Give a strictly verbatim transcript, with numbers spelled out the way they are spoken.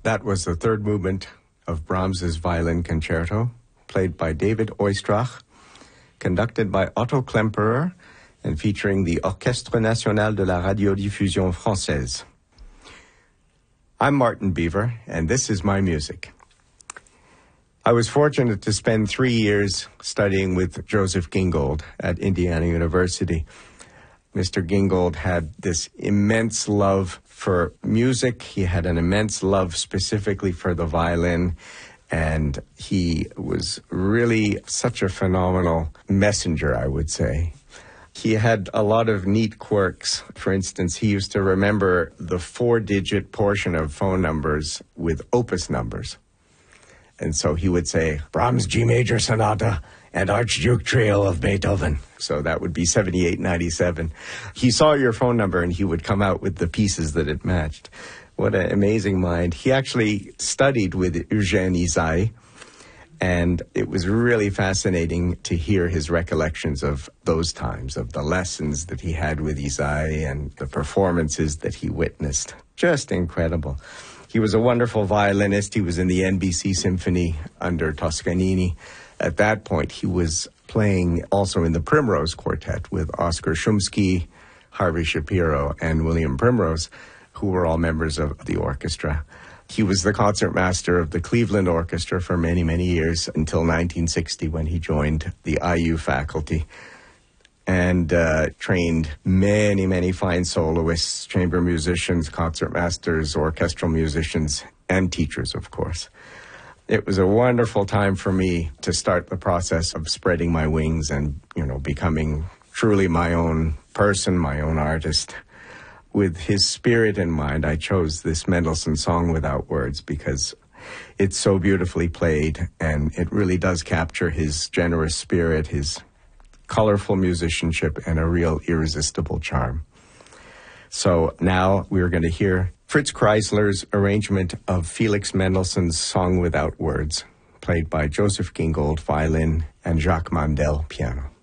That was the third movement of Brahms's Violin Concerto, played by David Oistrakh, conducted by Otto Klemperer, and featuring the Orchestre National de la Radiodiffusion Française. I'm Martin Beaver, and this is my music. I was fortunate to spend three years studying with Joseph Gingold at Indiana University. Mister Gingold had this immense love for music. He had an immense love specifically for the violin, and he was really such a phenomenal messenger, I would say. He had a lot of neat quirks. For instance, he used to remember the four-digit portion of phone numbers with opus numbers. And so he would say, Brahms G Major Sonata and Archduke Trio of Beethoven. So that would be seventy-eight ninety-seven. He saw your phone number and he would come out with the pieces that it matched. What an amazing mind. He actually studied with Eugène Ysaÿe, and it was really fascinating to hear his recollections of those times, of the lessons that he had with Ysaÿe and the performances that he witnessed. Just incredible. He was a wonderful violinist. He was in the N B C Symphony under Toscanini. At that point, he was playing also in the Primrose Quartet with Oscar Shumsky, Harvey Shapiro, and William Primrose, who were all members of the orchestra. He was the concertmaster of the Cleveland Orchestra for many, many years until nineteen sixty when he joined the I U faculty and uh, trained many, many fine soloists, chamber musicians, concertmasters, orchestral musicians, and teachers, of course. It was a wonderful time for me to start the process of spreading my wings and, you know, becoming truly my own person, my own artist. With his spirit in mind, I chose this Mendelssohn Song Without Words because it's so beautifully played, and it really does capture his generous spirit, his colorful musicianship, and a real irresistible charm. So now we're going to hear Fritz Kreisler's arrangement of Felix Mendelssohn's Song Without Words, played by Joseph Gingold, violin, and Jacques Mandel, piano.